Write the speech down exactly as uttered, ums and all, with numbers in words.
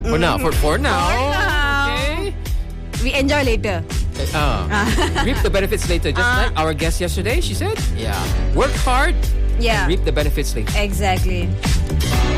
For now, for, for now. For now. Okay. We enjoy later. Uh, reap the benefits later. Just Uh. like our guest yesterday, she said, yeah, work hard, Yeah. reap the benefits later. Exactly.